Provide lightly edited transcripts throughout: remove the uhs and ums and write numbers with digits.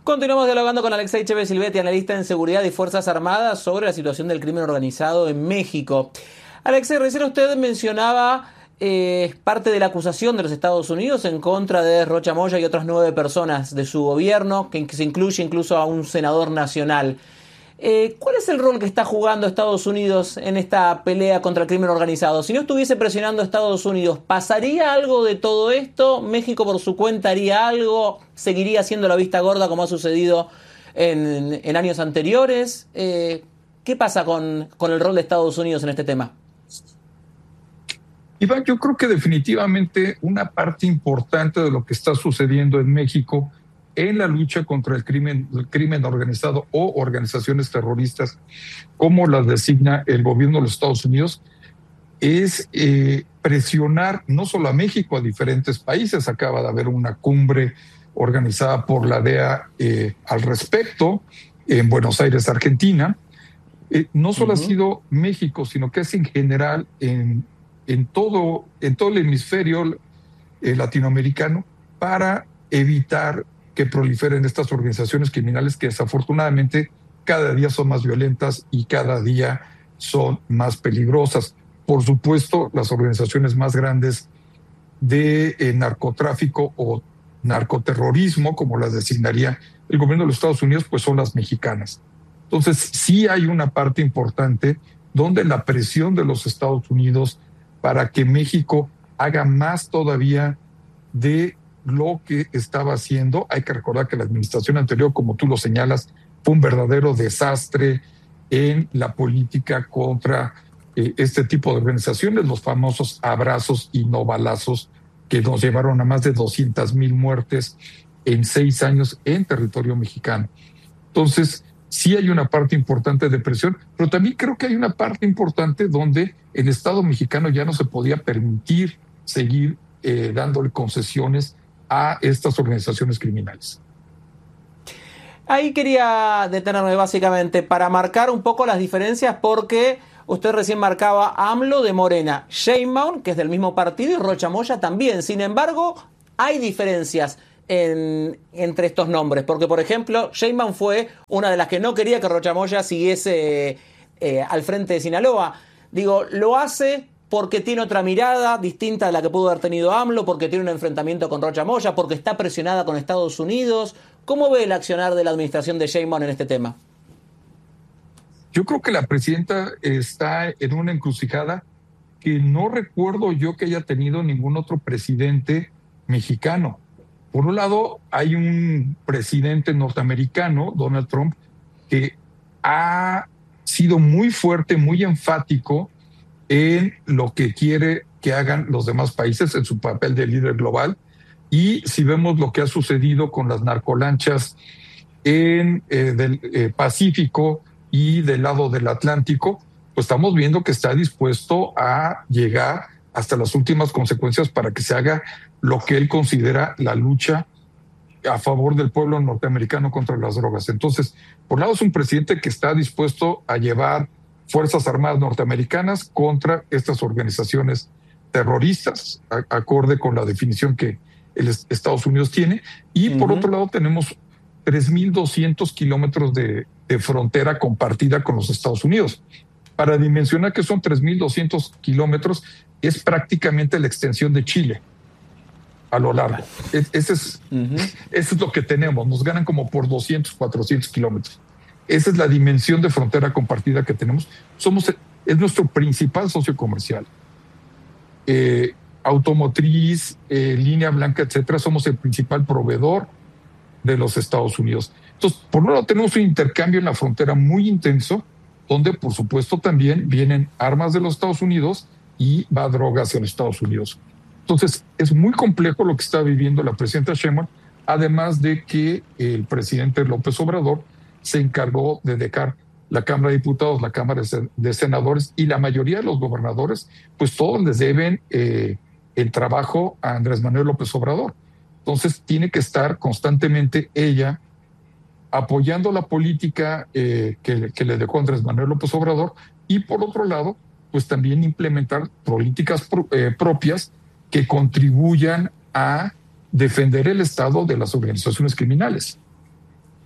Continuamos dialogando con Alexei Chévez Silvetti, analista en seguridad y Fuerzas Armadas, sobre la situación del crimen organizado en México. Alexei, recién usted mencionaba parte de la acusación de los Estados Unidos en contra de Rocha Moya y otras 9 personas de su gobierno, que se incluye incluso a un senador nacional. ¿Cuál es el rol que está jugando Estados Unidos en esta pelea contra el crimen organizado? Si no estuviese presionando a Estados Unidos, ¿pasaría algo de todo esto? ¿México por su cuenta haría algo? ¿Seguiría haciendo la vista gorda como ha sucedido en años anteriores? ¿Qué pasa con el rol de Estados Unidos en este tema? Iván, yo creo que definitivamente una parte importante de lo que está sucediendo en México en la lucha contra el crimen organizado o organizaciones terroristas, como las designa el gobierno de los Estados Unidos, es presionar no solo a México, a diferentes países. Acaba de haber una cumbre organizada por la DEA al respecto en Buenos Aires, Argentina. No solo ha sido México, sino que es en general en todo el hemisferio latinoamericano, para evitar que proliferen estas organizaciones criminales que desafortunadamente cada día son más violentas y cada día son más peligrosas. Por supuesto, las organizaciones más grandes de narcotráfico o narcoterrorismo, como las designaría el gobierno de los Estados Unidos, pues son las mexicanas. Entonces, sí hay una parte importante donde la presión de los Estados Unidos para que México haga más todavía de lo que estaba haciendo. Hay que recordar que la administración anterior, como tú lo señalas, fue un verdadero desastre en la política contra este tipo de organizaciones, los famosos abrazos y no balazos, que nos llevaron a más de 200,000 muertes en 6 años en territorio mexicano. Entonces, sí hay una parte importante de presión, pero también creo que hay una parte importante donde el Estado mexicano ya no se podía permitir seguir dándole concesiones a estas organizaciones criminales. Ahí quería detenerme básicamente para marcar un poco las diferencias, porque usted recién marcaba AMLO de Morena, Sheinbaum, que es del mismo partido, y Rocha Moya también. Sin embargo, hay diferencias entre estos nombres, porque por ejemplo, Sheinbaum fue una de las que no quería que Rocha Moya siguiese al frente de Sinaloa. Digo, lo hace porque tiene otra mirada distinta a la que pudo haber tenido AMLO, porque tiene un enfrentamiento con Rocha Moya, porque está presionada con Estados Unidos. ¿Cómo ve el accionar de la administración de Sheinbaum en este tema? Yo creo que la presidenta está en una encrucijada que no recuerdo yo que haya tenido ningún otro presidente mexicano. Por un lado, hay un presidente norteamericano, Donald Trump, que ha sido muy fuerte, muy enfático en lo que quiere que hagan los demás países en su papel de líder global. Y si vemos lo que ha sucedido con las narcolanchas del Pacífico y del lado del Atlántico, pues estamos viendo que está dispuesto a llegar hasta las últimas consecuencias para que se haga lo que él considera la lucha a favor del pueblo norteamericano contra las drogas. Entonces, por un lado es un presidente que está dispuesto a llevar Fuerzas Armadas norteamericanas contra estas organizaciones terroristas, acorde con la definición que Estados Unidos tiene. Y por otro lado tenemos 3,200 kilómetros de frontera compartida con los Estados Unidos. Para dimensionar que son 3,200 kilómetros, es prácticamente la extensión de Chile a lo largo. Eso es lo que tenemos. Nos ganan como por 200, 400 kilómetros. Esa es la dimensión de frontera compartida que tenemos. Es nuestro principal socio comercial. Automotriz, línea blanca, etcétera, somos el principal proveedor de los Estados Unidos. Entonces, por un lado tenemos un intercambio en la frontera muy intenso, donde por supuesto también vienen armas de los Estados Unidos y va droga hacia los Estados Unidos. Entonces, es muy complejo lo que está viviendo la presidenta Sheinbaum, además de que el presidente López Obrador se encargó de dejar la Cámara de Diputados, la Cámara de Senadores y la mayoría de los gobernadores, pues todos les deben el trabajo a Andrés Manuel López Obrador. Entonces tiene que estar constantemente ella apoyando la política que le dejó Andrés Manuel López Obrador, y por otro lado, pues también implementar políticas propias que contribuyan a defender el Estado de las organizaciones criminales.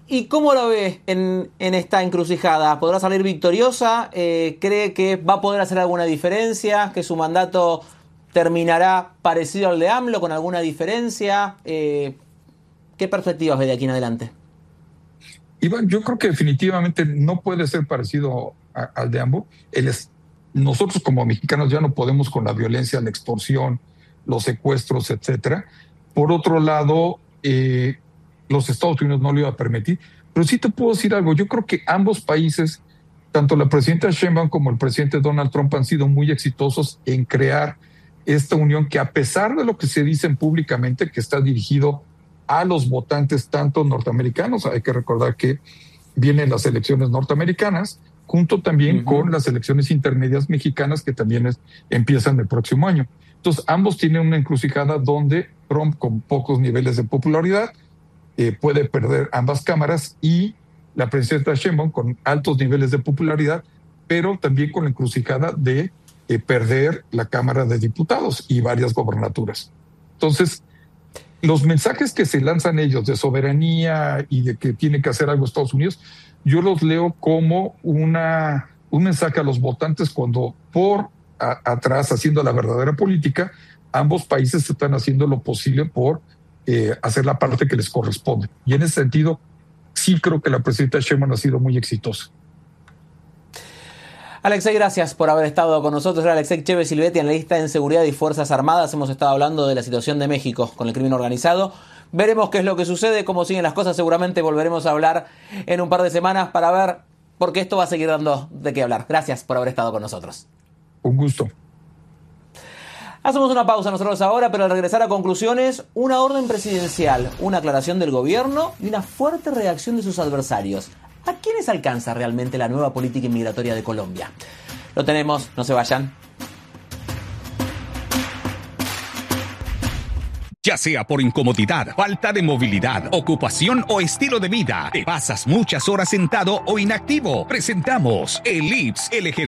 ¿Y cómo lo ve en esta encrucijada? ¿Podrá salir victoriosa? ¿Cree que va a poder hacer alguna diferencia? ¿Que su mandato terminará parecido al de AMLO, con alguna diferencia? ¿Qué perspectivas ve de aquí en adelante? Iván, yo creo que definitivamente no puede ser parecido al de AMLO. Nosotros como mexicanos ya no podemos con la violencia, la extorsión, los secuestros, etcétera. Por otro lado, los Estados Unidos no lo iba a permitir. Pero sí te puedo decir algo. Yo creo que ambos países, tanto la presidenta Sheinbaum como el presidente Donald Trump, han sido muy exitosos en crear esta unión que, a pesar de lo que se dicen públicamente, que está dirigido a los votantes tanto norteamericanos, hay que recordar que vienen las elecciones norteamericanas, junto también con las elecciones intermedias mexicanas que también empiezan el próximo año. Entonces, ambos tienen una encrucijada donde Trump, con pocos niveles de popularidad, puede perder ambas cámaras, y la presidenta Sheinbaum con altos niveles de popularidad, pero también con la encrucijada de perder la Cámara de Diputados y varias gobernaturas. Entonces, los mensajes que se lanzan ellos de soberanía y de que tiene que hacer algo Estados Unidos, yo los leo como un mensaje a los votantes cuando por atrás, haciendo la verdadera política, ambos países están haciendo lo posible por hacer la parte que les corresponde. Y en ese sentido, sí creo que la presidenta Sheinbaum ha sido muy exitosa. Alexei, gracias por haber estado con nosotros. Era Alexei Chévez Silvetti, analista en seguridad y Fuerzas Armadas. Hemos estado hablando de la situación de México con el crimen organizado. Veremos qué es lo que sucede, cómo siguen las cosas. Seguramente volveremos a hablar en un par de semanas para ver por qué esto va a seguir dando de qué hablar. Gracias por haber estado con nosotros. Un gusto. Hacemos una pausa nosotros ahora, pero al regresar a conclusiones, una orden presidencial, una aclaración del gobierno y una fuerte reacción de sus adversarios. ¿A quiénes alcanza realmente la nueva política inmigratoria de Colombia? Lo tenemos, no se vayan. Ya sea por incomodidad, falta de movilidad, ocupación o estilo de vida, te pasas muchas horas sentado o inactivo. Presentamos el IPS, el ejercicio